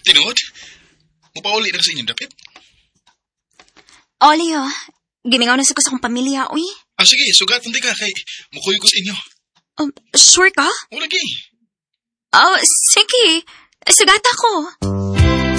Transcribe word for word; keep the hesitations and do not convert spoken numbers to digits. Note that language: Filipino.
Tinuod? Mupauli na sa inyong dapit? Oli, oh. Gimingaw na sa ko sa kong pamilya, uy. Ah, sige, sugat punti ka kay mukuyo ko sa inyo. Um, sure ka? O lagi. Oh, sige. Sugata ko.